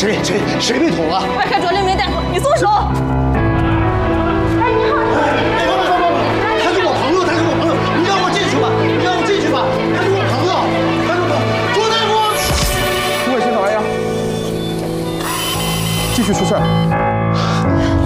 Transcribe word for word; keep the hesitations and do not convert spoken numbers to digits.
谁谁谁被捅了？ 外科主任没大夫，你松手！哎，你好。 哎，不不不不，他是我朋友，他是我朋友，你让我进去吧，你让我进去吧，他是我朋友，他是我朋友。朱大夫， 诸位先生，哎呀，继续出事。